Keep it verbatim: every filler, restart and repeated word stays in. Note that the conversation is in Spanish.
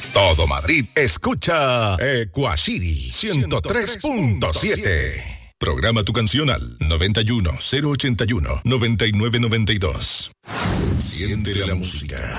Todo Madrid escucha Ecuashiri ciento tres punto siete. Programa tu canción al noventa y uno, cero ochenta y uno, noventa y nueve noventa y dos. Siente la música.